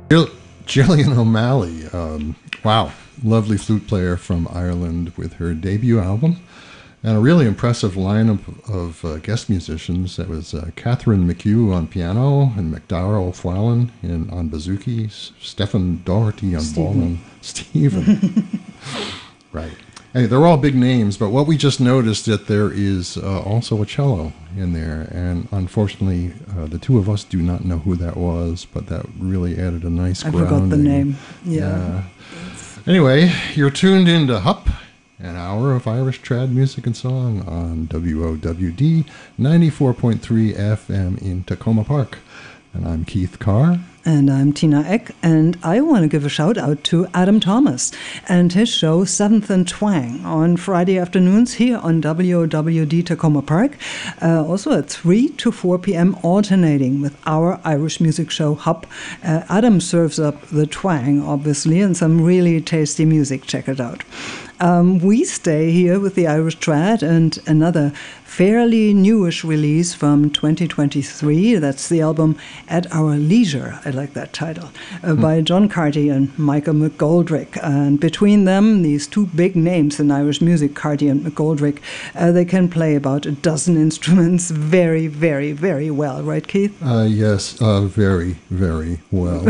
Gillian O'Malley, wow, lovely flute player from Ireland with her debut album, and a really impressive lineup of guest musicians. That was Catherine McHugh on piano, and McDowell O'Fallon on bouzouki, Stephen Doherty on ballroom, Stephen. Right. Hey, they're all big names, but what we just noticed that there is also a cello in there, and unfortunately, the two of us do not know who that was, but that really added a nice grounding. I forgot the name. Yeah. Anyway, you're tuned into Hup, an hour of Irish trad music and song on WOWD 94.3 FM in Tacoma Park. And I'm Keith Carr. And I'm Tina Eck, and I want to give a shout out to Adam Thomas and his show 7th and Twang on Friday afternoons here on WOWD Tacoma Park, also at 3 to 4 p.m. alternating with our Irish music show Hup. Adam serves up the twang, obviously, and some really tasty music. Check it out. We stay here with the Irish Trad and another fairly newish release from 2023. That's the album At Our Leisure. I like that title. By John Carty and Michael McGoldrick. And between them, these two big names in Irish music, Carty and McGoldrick, they can play about a dozen instruments very, very, very well. Right, Keith? Yes, very, very well.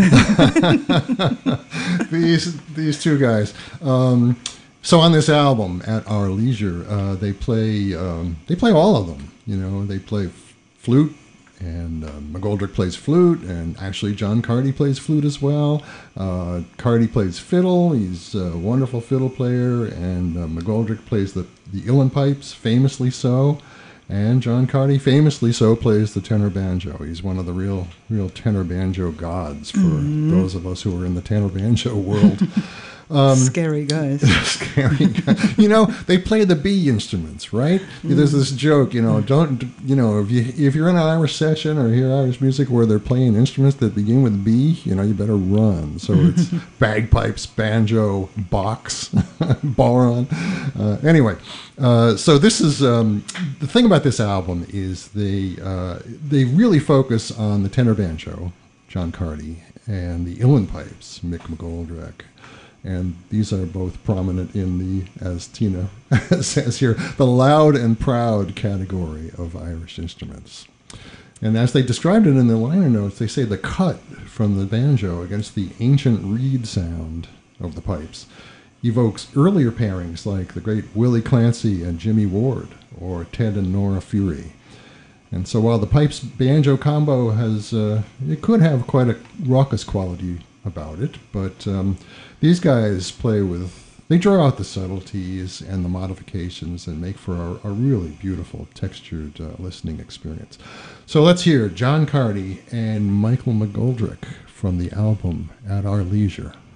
These two guys. So on this album, At Our Leisure, they play all of them. You know, they play flute, and McGoldrick plays flute, and actually John Carty plays flute as well. Carty plays fiddle. He's a wonderful fiddle player, and McGoldrick plays the uilleann pipes, famously so. And John Carty, famously so, plays the tenor banjo. He's one of the real tenor banjo gods for those of us who are in the tenor banjo world. Scary guys. Scary guys. You know, they play the B instruments, right? There's this joke, if you're in an Irish session or hear Irish music where they're playing instruments that begin with B, you better run. So it's bagpipes, banjo, box, bodhrán. Anyway, so this is the thing about this album is they really focus on the tenor banjo, John Carty, and the uilleann pipes, Mick McGoldrick. And these are both prominent in the, as Tina says here, the loud and proud category of Irish instruments. And as they described it in the liner notes, they say the cut from the banjo against the ancient reed sound of the pipes evokes earlier pairings like the great Willie Clancy and Jimmy Ward, or Ted and Nora Fury. And so while the pipes banjo combo has, it could have quite a raucous quality about it, but these guys they draw out the subtleties and the modifications and make for a really beautiful textured listening experience. So let's hear John Carty and Michael McGoldrick from the album At Our Leisure.